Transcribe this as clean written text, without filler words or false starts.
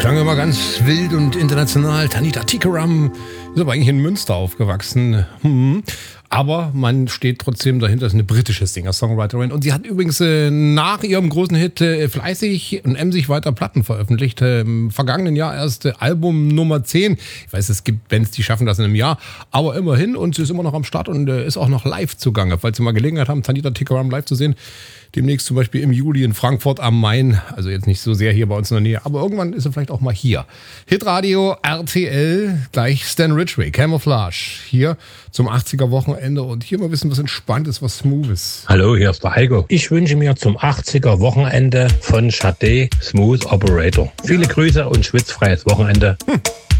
Klang immer ganz wild und international. Tanita Tikaram ist aber eigentlich in Münster aufgewachsen. Aber man steht trotzdem dahinter, ist eine britische Singer-Songwriterin. Und sie hat übrigens nach ihrem großen Hit fleißig und emsig weiter Platten veröffentlicht. Im vergangenen Jahr erst Album Nummer 10. Ich weiß, es gibt Bands, die schaffen das in einem Jahr. Aber immerhin, und sie ist immer noch am Start und ist auch noch live zugange. Falls Sie mal Gelegenheit haben, Tanita Tikaram live zu sehen, demnächst zum Beispiel im Juli in Frankfurt am Main. Also jetzt nicht so sehr hier bei uns in der Nähe, aber irgendwann ist er vielleicht auch mal hier. Hitradio RTL, gleich Stan Ridgway, Camouflage. Hier zum 80er-Wochenende und hier mal wissen, was Entspanntes, was Smoothes. Hallo, hier ist der Heiko. Ich wünsche mir zum 80er-Wochenende von Sade Smooth Operator viele Grüße und schwitzfreies Wochenende.